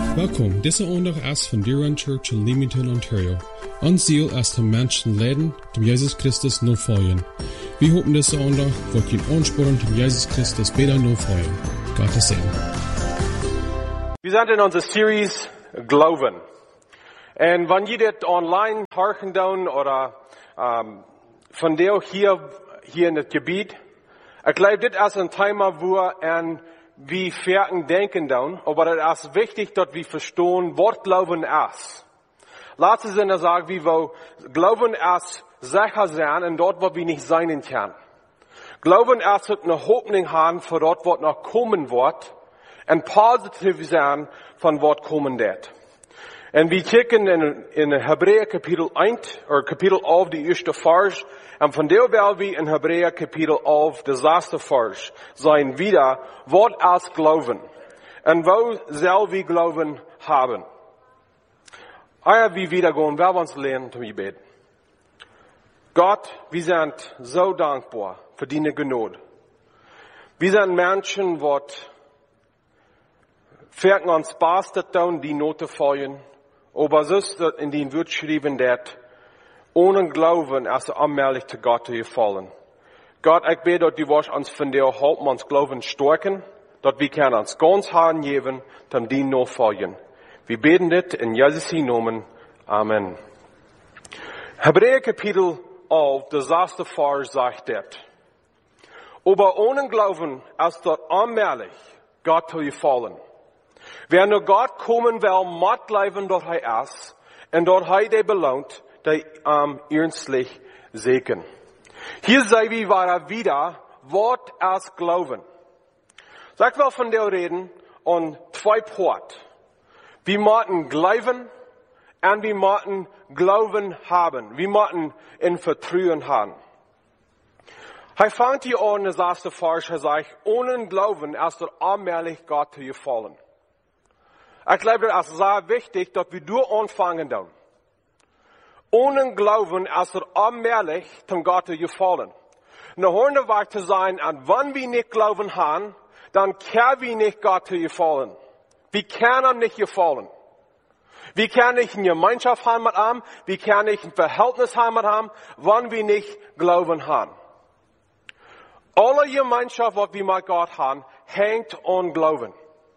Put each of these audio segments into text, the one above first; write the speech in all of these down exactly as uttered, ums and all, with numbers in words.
Welkom, deze aandag is van Deer Church in Leamington, Ontario. Ons ziel is de mensen leiden, dem Jesus Christus navolgen. Wir hopen deze aandag wordt je aansporen, dem Jesus Christus beter navolgen. Gottes Segen. Wir sind in unserer Series Glauben. Und wenn ihr das online horchen down oder ähm, von der hier, hier in das Gebiet, ich glaube, das ist ein Thema, wo ein wie Ferken denken down, aber das ist wichtig, dass wir verstehen, was Glauben ist. Letzte Sinne sagen wir, wo Glauben ist sicher sein und dort, wo wir nicht sein können. Glauben ist eine Hoffnung haben für dort, was noch kommen wird, und positiv sein von was kommen wird. Und wir kicken in, in Hebräer Kapitel eins, oder Kapitel elf, die erste Vers, und von der werden wir in Hebräer Kapitel elf, der sechste Vers, sein wieder, was als Glauben. Und wo soll wir Glauben haben? Ehe wir wieder gehen, werden wir uns lernen zum Gebet. Gott, wir sind so dankbar für deine Gnade. Wir sind Menschen, die verken uns bastet tun, die Note folgen. Aber so ist in den Wort geschrieben, dass ohne Glauben ist er allmählich zu Gott zu gefallen. Gott, ich bete, dass du wirst uns von dir helfen, uns Glauben stärken, dass wir können uns ganz Herrn geben, dem die nachfolgen. Wir beten das in Jesus' Namen. Amen. Hebräer Kapitel elf, der sechste Vers sagt das. Aber ohne Glauben ist dort allmählich Gott zu gefallen. Wer nur Gott kommen will, muss leben, dort er ist, und dort er der belohnt, der am ernstlich Segen. Hier sei wir wieder, Wort als Glauben. Sag mal von der reden, und zwei Port. Wir müssen glauben, und wir müssen Glauben haben. Wir müssen in Vertrauen haben. Er fängt hier an, das erste Vers, er sagt, ohne Glauben ist er allmählich Gott zu gefallen. Ich glaube, das ist sehr wichtig, dass wir durch anfangen dann. Ohne Glauben ist er allmählich zum Gott zu gefallen. Und der Horne war zu sein, und wenn wir nicht Glauben haben, dann können wir nicht Gott zu gefallen. Wir können nicht gefallen. Wir können nicht eine Gemeinschaft haben mit ihm, wir können nicht ein Verhältnis haben mit ihm, wenn wir nicht Glauben haben. Alle Gemeinschaft, was wir mit Gott haben, hängt an Glauben.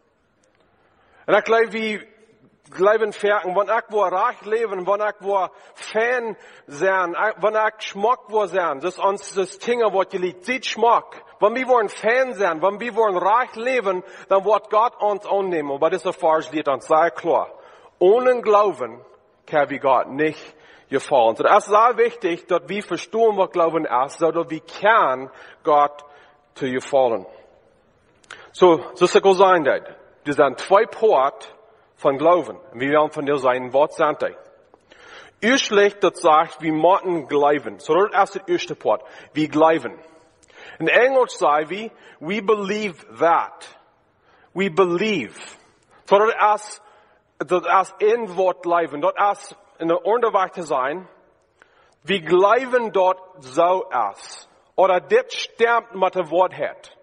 Und ich glaube, wir glauben fertig, wenn ich wo reich leben, wenn ich wo Fan sein, wenn ich Geschmack wo sein, das ist uns das Ding, was geliebt, sieht Geschmack. Wenn wir wollen Fan sein, wenn wir wollen reich leben, dann wird Gott uns annehmen. Aber das Vers liegt uns sehr klar. Ohne Glauben kann wir Gott nicht gefallen. So, das ist sehr wichtig, dass wir verstehen, was Glauben ist, so dass wir können Gott zu gefallen. So, so ist es sein, das. Das sind zwei Port von Glauben. Wir werden von dir sein, was sind die? Erstlich, das sagt, wir müssen glauben. So, das ist der erste Port. Wir glauben. In Englisch sagen wir, we believe that. We believe. So, das ist, das ist ein Wort glauben. Das ist in der Unterweis zu sein. Wir glauben dort so ist. Oder das stimmt mit dem Wort hat.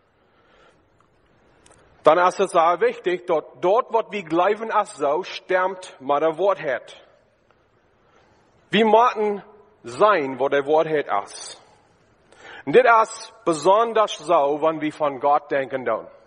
Dann ist es sehr wichtig, dass dort, was wir glauben, ist so, stimmt mit dem Wort hat. Wir müssen sein, wo der Wort hat ist. Und das ist besonders so, wenn wir von Gott denken.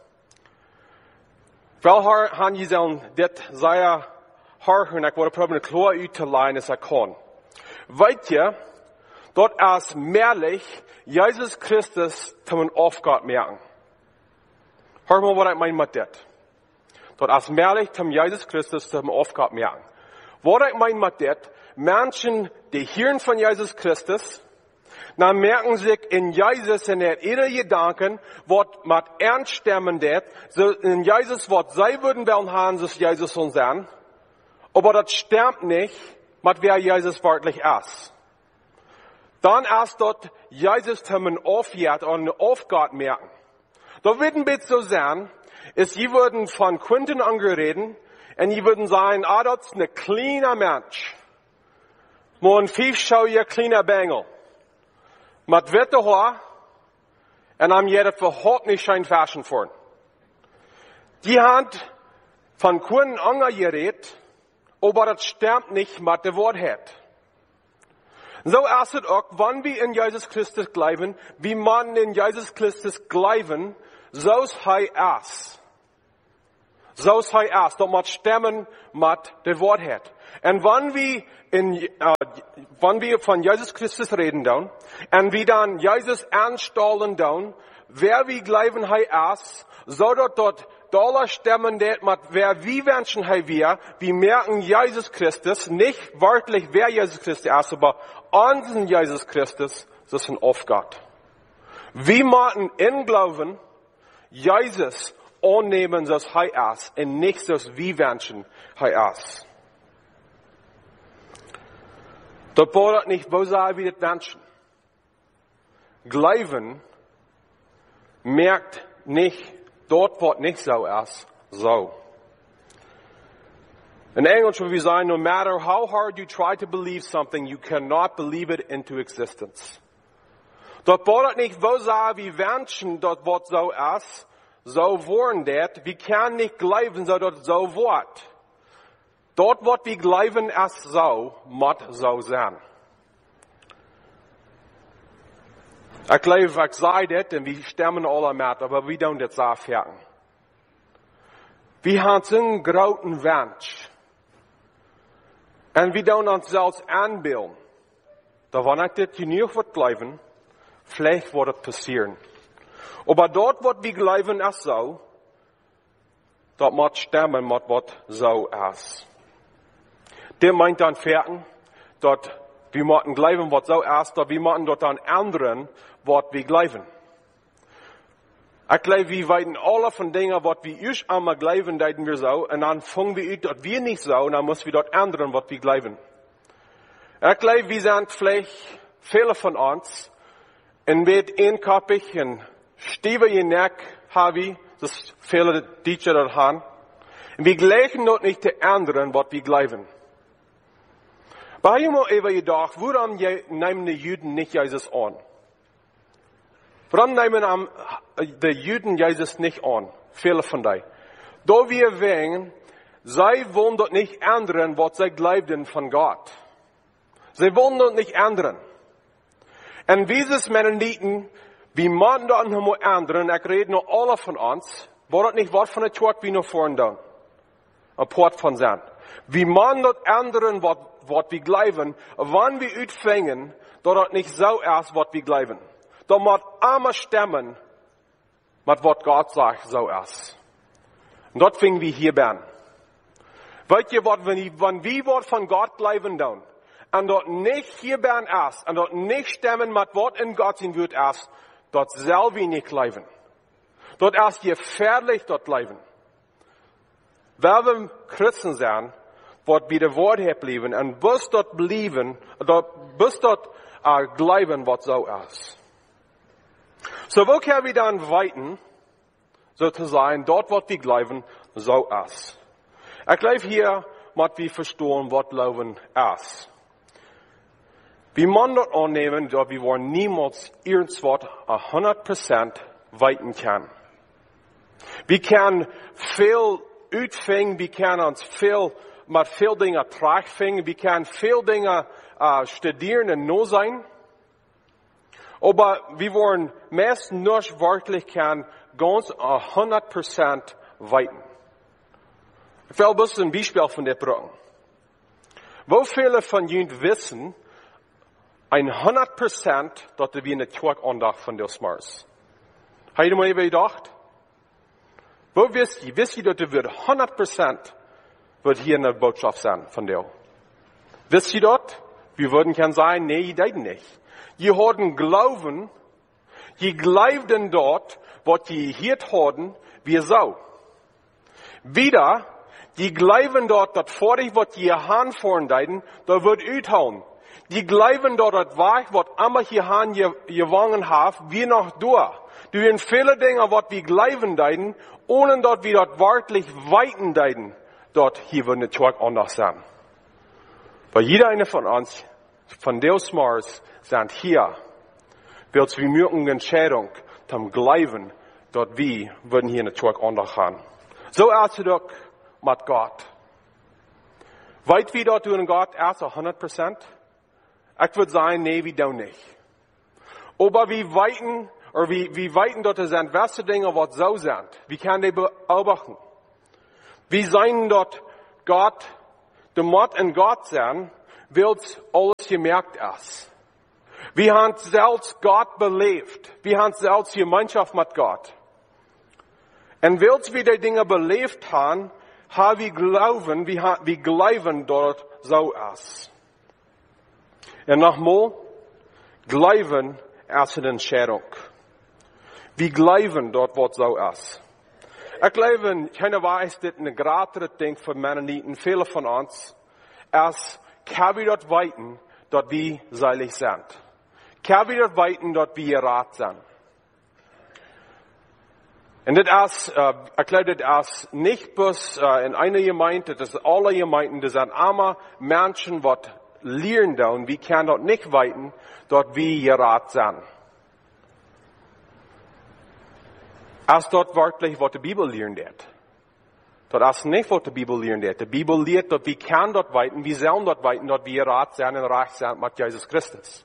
Weil haben Sie sollen das sehr hören, ich wollte probieren, klar auszuleihen, als ich kann. Weißt ihr, dort ist mehrlich Jesus Christus zum Aufgabe merken. Hör mal, was ich meine mit das. Dort ist mehrlich zum Jesus Christus zum Aufgabe merken. Was ich meine mit das, Menschen, die hören von Jesus Christus, dann merken sich in Jesus in der ihre Gedanken, was mit ernst stimmen das, so in Jesus, was sie würden wollen haben, dass Jesus uns sein. Aber das stimmt nicht, mit wer Jesus wirklich ist. Dann erst dort Jesus zum Aufgabe und Aufgabe merken. Da würden wir so sein, ist, sie würden von Quinten angereden, und sie würden sagen, ah, das ist ein kleiner Mensch. Nur ein fünfschauiger kleiner Bengel. Mit witte Haar, und am jeder verhalt nicht schein Fashion vor. Die haben von keinem anderen geredet, aber das stimmt nicht mit der Wahrheit. So ist es auch, wenn wir in Jesus Christus glauben, wie man in Jesus Christus glauben, so ist er es. So ist er es, das muss stimmen mit der Wahrheit. Und wenn wir, in, äh, wenn wir von Jesus Christus reden, dann, und wir dann Jesus anstellen, dann, wer wir glauben, er ist, so dass dort Dollar stemmen, mit wer wir Menschen wir, wir merken Jesus Christus, nicht wörtlich wer Jesus Christus ist, aber unseren Jesus Christus, das ist ein Aufgott. Wir müssen in Glauben Jesus annehmen, dass er ist, und nicht, dass wir Menschen er ist. Das bedeutet nicht, wo sei wie das Menschen. Glauben merkt nicht, dort wird nicht so ist, so. In Englisch würde wir sagen, no matter how hard you try to believe something, you cannot believe it into existence. Dort bedeutet nicht, wo sei wie Menschen, dort wird so ist, so worden det, wir können nicht glauben, so dort so wird. Dort wird wir glauben, es so, muss so sein. Ich glaube, ich sage das, und wir stimmen alle mit, aber wir tun das so fertig. Wir haben so einen großen Wunsch. Und wir tun uns selbst anbilden. Da wenn ich das genug wird glauben, vielleicht wird es passieren. Aber dort wird wir glauben, es so, dort muss stimmen, mit was so ist. Der meint dann fertig, dort wir müssen glauben, was so ist, dort wir müssen dort dann ändern, was wir glauben. Ich glaube, wir weiten alle von Dingen, was wir erst einmal glauben, deuten wir so, und dann fangen wir an, dort wir nicht so, und dann müssen wir dort ändern, was wir glauben. Ich glaube, wir sind vielleicht viele von uns, in mit einköpfig, und Stiebe in Neck haben, das viele Teacher dort haben, und wir gleichen dort nicht zu ändern, was wir glauben. Aber ich habe mir immer gedacht, warum nehmen die Juden nicht Jesus an? Warum nehmen die Juden Jesus nicht an? Viele von denen. Da wir wegen, sie wollen dort nicht ändern, was sie glauben von Gott. Sie wollen dort nicht ändern. Und wie es Mennoniten, wie man dort noch mal ändern, ich rede noch alle von uns, war das nicht was von der Tod wie noch vorhin da. Ein Port von sein. Wie man dort ändern, was, was wir glauben, wann wir utfängen, dass das nicht so ist, was wir glauben. Da muss immer stimmen, mit was Gott sagt, so ist. Und dort fingen wir hier an. Weißt ihr, was, wenn, wenn wir was von Gott glauben, dann, und dort nicht hier bin ist, und dort nicht stimmen, mit was in Gott sein wird ist, dort soll wir nicht glauben. Dort ist gefährlich, dort glauben. Weil wir Christen sind, wird wieder Wort bleiben, und bis dort bleiben, dort, bis dort uh, glauben, was so ist. So, wo können wir dann weiten, sozusagen, dort, was wir glauben, so ist. Ich glaube, hier, muss wir verstehen, was Glauben ist. Wir müssen dort annehmen, dass wir niemals irgendwas hundert Prozent weiten können. Wir können viel uitvingen, wir können uns viel, mit viel Dingen terugvingen, wir können viel Dinge uh, studieren und neu sein. Aber wir wollen meist nicht wirklich kann ganz hundert Prozent weiten. Ich will ein bisschen ein Beispiel von der bringen. Wo viele von Ihnen wissen, ein hundert Prozent, dass wir eine Tag andacht von des Mars. Habt ihr mal gedacht? Wo wisst ihr? Wisst ihr, dass du wird hundert Prozent wird hier eine Botschaft sein von dir? Wisst ihr dort? Wir würden können sagen, nee, ihr deuten nicht. Je haben Glauben, je glaubten dort, was je hier haben, wir so. Wieder, je glauben dort, dass vor dich, was je haben vorn deuten, da wird uthauen. Die glauben dort, dass war, was immer hier haben gewonnen haben, wir noch durch. Du in viele Dinge, was wir glauben deuten, ohne dort wir dort wörtlich weiten deuten, dort hier wird eine Tag anders sein. Weil jeder eine von uns, von Deus Mars, sind hier, wird wir mögen Entscheidung, zum Glauben, dort wir würden hier eine Tag anders haben. So ist es doch, mit Gott. Weit wie dort tun Gott erst hundert Prozent? Ich würde sagen, nee, wir tun nicht. Aber wie weiten, oder wie, wie weiten dort sind, welche Dinge, was so sind, wie kann die beobachten? Wie sein dort Gott, der Mord in Gott sein, will's alles gemerkt ist. Wir haben selbst Gott belebt. Wir haben selbst Gemeinschaft mit Gott. Und will's wir die Dinge belebt haben, haben wir glauben, wir, wir glauben dort so ist. Und nochmal, glauben ist eine Entscheidung. Wir glauben dort, was so ist. Ich glaube, keine weiß, das ein größere Ding für Mennoniten, viele von uns, als kann wir dort weiten, dort wir seilig sind. Kann wir dort weiten, dort wir Rat sind. Und das ist, äh, ich glaube, das ist nicht bloß äh, in einer Gemeinde, das ist alle Gemeinden, das sind arme Menschen, die lernen da und wir können dort nicht weiten, dort wir Rat sind. Als dort wirklich, was die Bibel lernt. Das ist nicht, was die Bibel lernt. Die Bibel lehrt, dass wir können dort weiten, wir sollen dort weiten, dort wir Rat sein und reich sein mit Jesus Christus.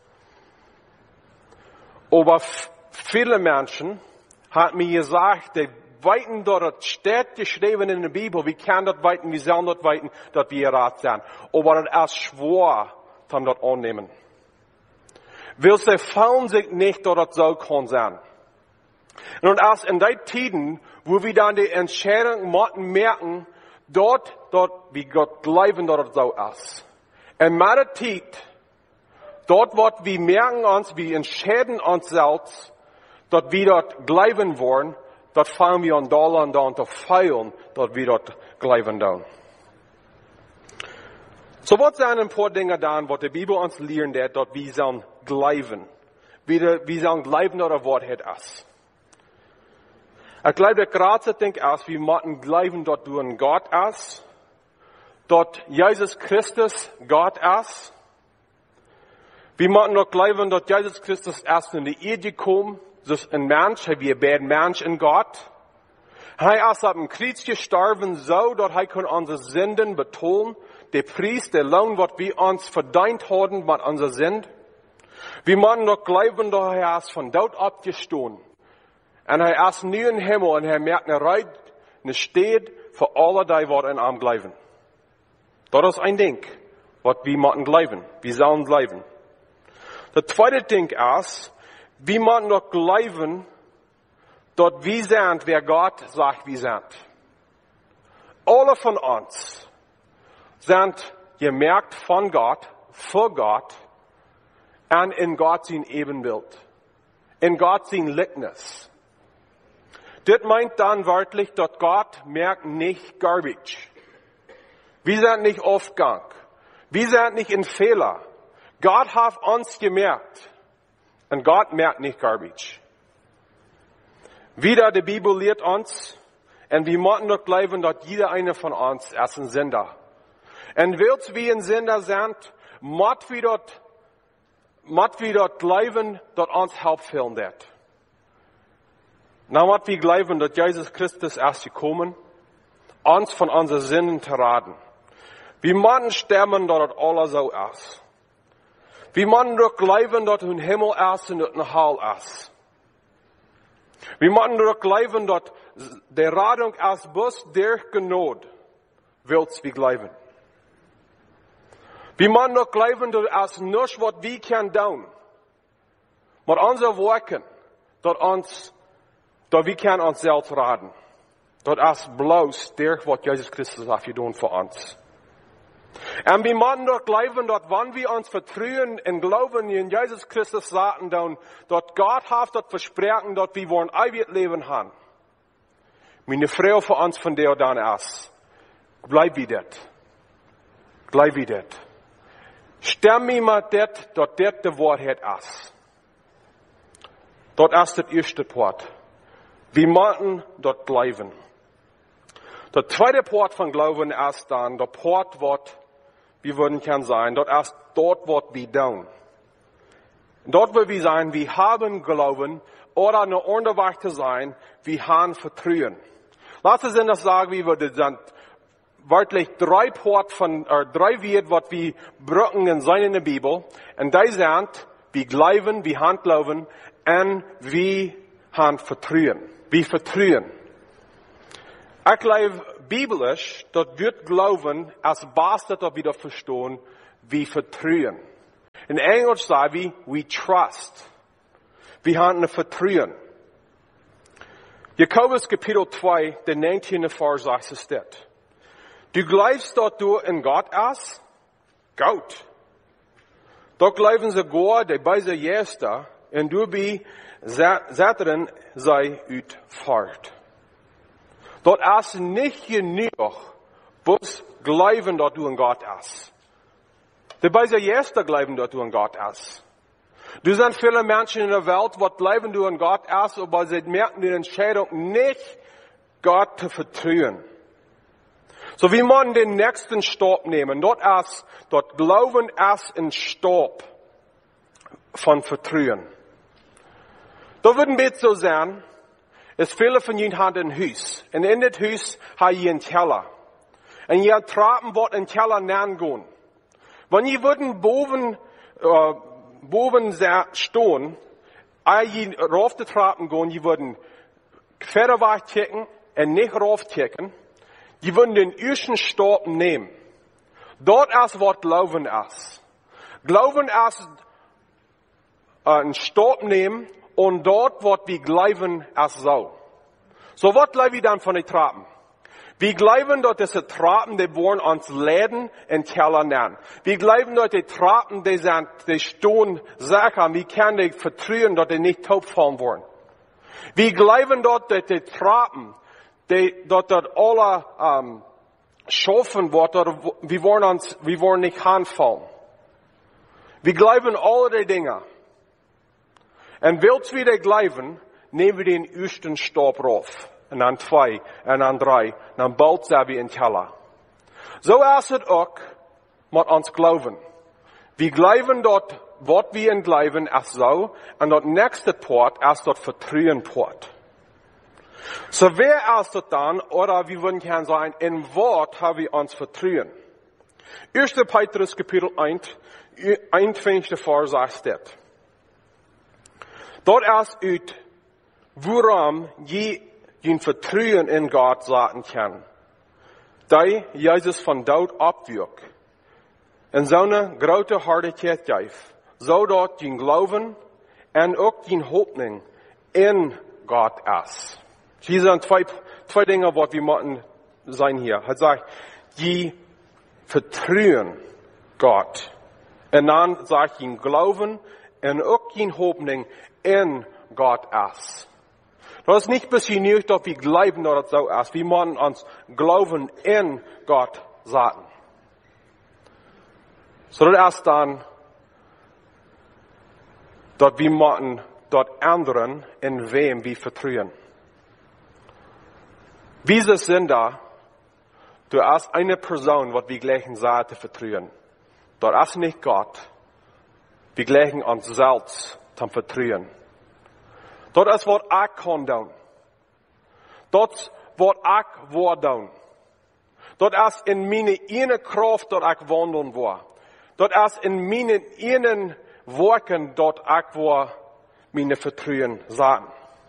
Aber viele Menschen haben mir gesagt, die weiten dort, steht geschrieben in der Bibel, wir können dort weiten, wir sollen dort weiten, dort wir Rat sein. Aber das ist schwer, dann dort annehmen. Weil sie fallen sich nicht dort so kann sein. Und erst in den Zeiten, wo wir dann die Entscheidung merken, dort, dort, wie Gott glauben, dort so ist. In meiner Zeit, dort, wo wir merken uns, wir entscheiden uns selbst, dort wir dort glauben wollen, dort fangen wir an Dollar und da und zu feilen, dort wir dort glauben dann. So, was sind ein paar Dinge dann, was die Bibel uns lernt, dort wir sollen glauben. Wir, wir sollen glauben, dort ein Wort hat es. Ich glaube, der größte Ding ist, wir müssen glauben, dort du ein Gott ist, dort Jesus Christus Gott ist. Wir müssen dort glauben, dort Jesus Christus erst in die Erde gekommen, das ist ein Mensch, wie ein Mensch in Gott. Er ist auf dem Kreuz gestorben, so, dort er kann unsere Sünden betonen, der Preis, der Lohn, was wir uns verdient haben mit unserer Sünden. Wir müssen dort glauben, dort er ist von dort abgestoßen. Und er ist nie im Himmel und er merkt eine Reit, eine Steht für alle, die was in ihm glauben. Das ist ein Ding, was wir müssen glauben. Wir sollen glauben. Das zweite Ding ist, wir müssen doch glauben, dort wir sind, wer Gott sagt, wir sind. Alle von uns sind gemerkt von Gott, für Gott und in Gott sein Ebenbild. In Gott sein Likeness. Das meint dann wörtlich, dass Gott merkt nicht Garbage. Wir sind nicht Aufgang. Wir sind nicht in Fehler. Gott hat uns gemerkt. Und Gott merkt nicht Garbage. Wieder, die Bibel lehrt uns, und wir müssen doch glauben, dass jeder eine von uns ist ein Sünder. Und weil wir ein Sünder sind, müssen wir dort, müssen wir dort glauben, dass uns helfen wird. Na, was wir glauben, dass Jesus Christus erst gekommen, uns von unseren Sünden zu raten. Wir müssen sterben, dass das alles so ist. Wir müssen doch glauben, dass ein Himmel ist und ein Hall ist. Wir müssen doch glauben, dass die Radung ist bloß durch Gnade, willst wir glauben. Wir müssen doch glauben, dass es nicht, was wir können tun, mit unseren Worten, dass uns dass wir können uns selbst raten. Das ist bloß durch, was Jesus Christus hat getan für uns. Und wir müssen doch glauben, dass wenn wir uns vertrauen und glauben in Jesus Christus sagen, dann, dass Gott hat das Versprechen, dass wir ein ewiges Leben haben. Meine Frau für uns von der dann ist, bleib wie das. Bleib wie das. Stimm mir mal das, dass das die Wahrheit ist. Das ist das erste Wort. Wir müssen dort glauben. Der zweite Port von Glauben ist dann, der Port, was wir würden können sein, dort ist dort, was wir tun. Dort, wo wir sein, wir haben Glauben, oder eine unterwegs zu sein, wir haben Vertrauen. Lass uns das sagen, wie wir sind wörtlich drei Port von, äh, drei Wort, was wir brücken in seiner Bibel. Und die sind, wie glauben, wie handlaufen, und wie hand vertrauen. Wie vertrauen. Ich glaube, biblisch, dort wird Glauben als Basis dort wieder verstehen, wie Vertrauen. In Englisch sagen wir, we trust. Wir haben ein Vertrauen. Jakobus Kapitel zwei, der neunzehnte Vers sagt es dort. Du glaubst dort du in Gott aus? Gut. Dort glauben sie Gott, der bei sich ist, und du bist, Satan sei utfahrt. Dort ist nicht genug, was glauben dort du in Gott ist. Der bei sich ist, glauben dort du in Gott ist. Du sind viele Menschen in der Welt, die glauben du in Gott ist, aber sie merken die Entscheidung nicht, Gott zu vertrauen. So wie man den nächsten Stopp nehmen, dort ist, dort glauben ist ein Stopp von Vertrauen. Da würden wir so sein, es viele von ihnen haben ein Haus. Und in das Haus haben sie einen Keller. Und ihr Trappen wird in den Keller gehen. Wenn ihr würden boven, äh, boven stehen, als ihr rauf die Trappen gehen, ihr würden Pferde wegchecken und nicht raufchecken, ihr würden den ersten Stopp nehmen. Dort ist, was Glauben ist. Glauben ist, äh, einen Stopp nehmen, und dort wird wir glauben als so. So was glauben wir dann von den Trappen? Wir glauben dort, diese Trappen, die wollen uns Läden in Keller nennen. Wir glauben dort, die Trappen, die sind, die stehen sicher, wir können die vertrauen, dass die nicht taub fallen wollen. Wir glauben dort, dass die Trappen, die dort, dort alle, ähm, schaffen wird, wir wollen uns, wir wollen nicht anfallen. Wir glauben alle die Dinge. Und willst wir das glauben, nehmen wir den ersten Stopp rauf. Und dann zwei, und dann drei, und dann bald sind wir in Keller. So ist es auch mit uns glauben. Wir glauben dort, was wir in glauben, ist so, und dort nächste Port ist dort Vertrauen Port. So wer ist das dann, oder wir würden gerne sagen, in Wort haben wir uns Vertrauen. erster Petrus Kapitel eins, einundzwanzigste Vers sagt das. Dort ist ut, worum je ein Vertrauen in Gott sagen kann. Da Jesus von Tod abwirkt. In seine große Hartigkeit gibt. So dort den Glauben und auch die Hoffnung in Gott ist. Hier sind zwei, zwei Dinge, die wir machen sein hier. Er sagt, die vertrauen Gott. Und dann sagt ihn Glauben und auch die Hoffnung in Gott ist. Das ist nicht bis hier, dass wir glauben, dass es so ist. Wir müssen uns Glauben in Gott sagen. So das ist dann, dass wir müssen dort anderen, in wem wir vertrauen. Wie sind da, du hast eine Person, was wir gleichen Seite vertrauen. Dort ist nicht Gott. Wir gleichen uns selbst zum Vertrauen. Dort ist, was ich kann tun. Dort, was ich war tun. Dort ist in meine eine Kraft, dort ich wandeln war. Dort ist in meinen einen Worten, dort ich war, meine Vertrauen sagen.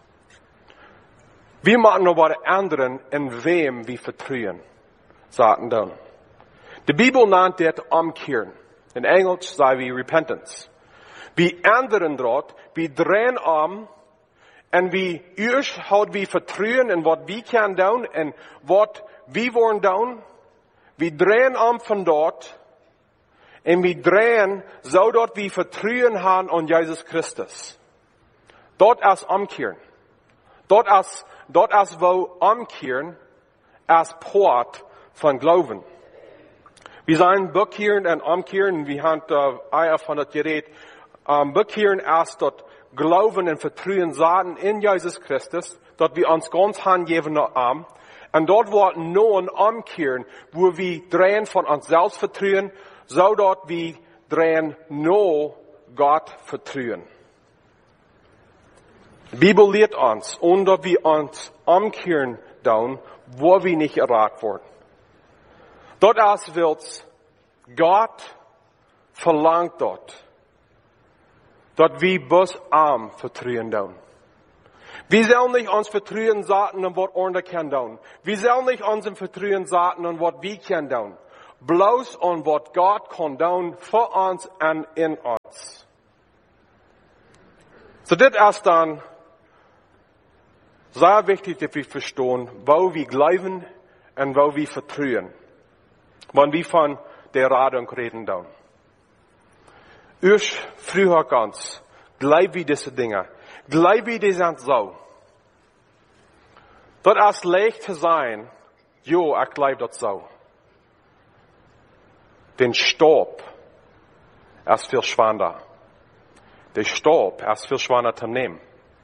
Wir machen aber die anderen, in wem wir vertrauen, sagen dann. Die Bibel nennt das Umkehren. In Englisch sagen wir Repentance. Wir ändern dort, wir drehen um, und wir erst halt wir vertrauen in was wir können tun, und was wir wollen tun. Wir drehen um von dort, und wir drehen, so dort wir vertrauen haben an Jesus Christus. Dort ist Umkehren. Dort ist, dort ist wo Umkehren als Port von Glauben. Wir sind bekehren und umkehren, wir haben äh, Eier von das Gerät, um, bekehren erst dort Glauben und Vertrauen sagen in Jesus Christus, dort wir uns ganz hingeben haben. Und dort wird nur ein Umkehren, wo wir drehen von uns selbst vertrauen, so dort wir drehen nur Gott vertrauen. Die Bibel lehrt uns, und dass wir uns umkehren tun, wo wir nicht erreicht worden. Dort erst wird's, Gott verlangt dort, dort wie bus arm vertrauen down. Wir sollen nicht uns vertrauen sagen und was andere können down. Wir sollen nicht uns vertrauen sagen und was wir können down. Bloß und was Gott kann down für uns und in uns. So das erst dann sehr wichtig, dass wir verstehen, wo wir glauben und wo wir vertrauen. Wenn wir von der Radung reden down. Erst früher ganz, glaub wie diese Dinge. Glaub wie die sind so. Dort erst leicht zu sein, jo, ich glaub das so. Den Staub, erst viel schwander. Der Staub, erst viel schwander zu nehmen.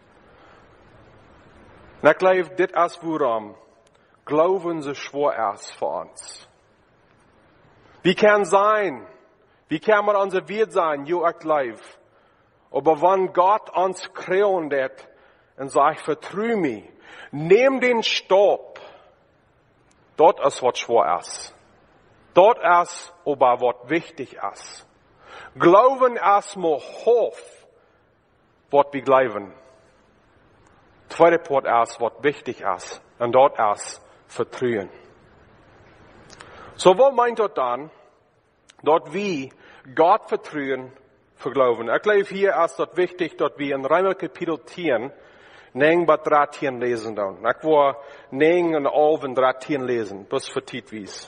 Und ich glaub, das erst woran, glauben sie schwor erst für uns. Wie kann sein, wie kann man unser Wert sein, jo, ich glaub. Aber wenn Gott uns kreiert hat und sagt, vertrau mich, nimm den Staub, dort ist was schwer ist. Dort ist aber was wichtig ist. Glauben erstmal hoch, was wir glauben. Zweite Part ist, was wichtig ist. Und dort ist vertrauen. So, was meint dort dann? Dort wie Gott vertrauen, verglauben. Ich glaube, hier ist dort wichtig, dort wir in Römer Kapitel zehn, neun bis dreizehn lesen dann. Ich will neun und elf und dreizehn lesen, bis für Titwies.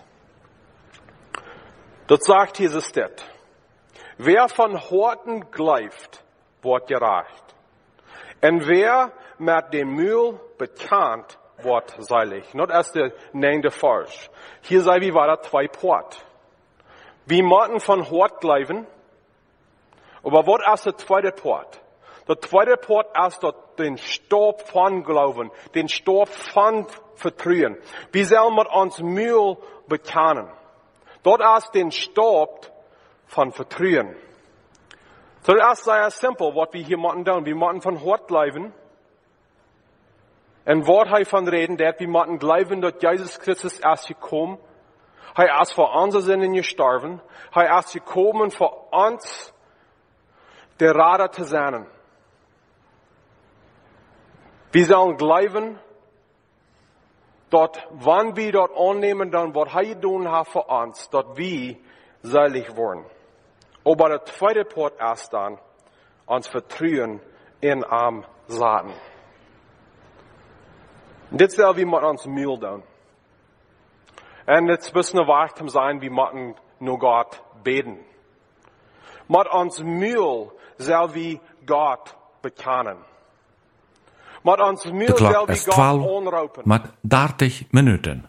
Dort sagt Jesus das. Wer von Horten glaubt, wird gerecht. Und wer mit dem Mühl bekannt, wird seilig. Not erst der neunte Vers. Hier sei wie war da zwei Port. Wir müssen von Hort glauben, aber was ist der zweite Port? Der zweite Port ist dort den Staub von Glauben, den Staub von Vertrauen. Wir sollen mit uns Mühl bekennen. Dort ist den Staub von Vertrauen. Zuerst sei es simpel, was wir hier machen tun. Wir machen von Hort glauben. Ein Wort hier von reden, der wir machen glauben, dass Jesus Christus erst gekommen. Er erst für unsere Sünden gestorben. Er erst gekommen für uns, der Rader zu sein. Wir sollen glauben, dort, wann wir dort annehmen, dann, was er tun hat für uns, dort wir seilig werden. Aber der zweite Part ist dann, uns vertrauen in am Satan. Und das soll wir mit uns Mühl tun. Und jetzt müssen wir wachsam sein, wir müssen nur Gott beten. Mit uns Mühl soll wir Gott bekennen. Mit uns Mühl De soll klok wir is Gott twaalf anrufen. met dertig minuten.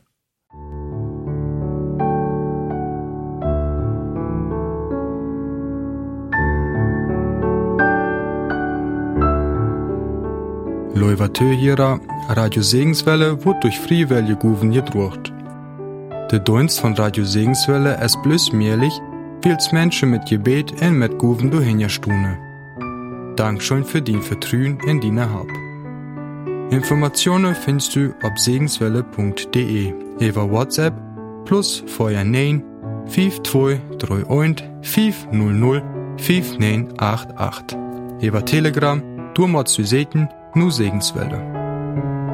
Loivatøyera, Radio Segenswelle wird durch Friwelle Guven gedruckt. Der Dienst von Radio Segenswelle ist bloß möglich, weil es Menschen mit Gebet und mit Guven durchhinstune. Dankeschön für dein Vertrauen in deine Hab. Informationen findest du auf segenswelle punkt de über WhatsApp plus Feuer neun fünf zwei drei eins fünf null null fünf neun acht acht. Über Telegram, du machst du Seten, nur Segenswelle.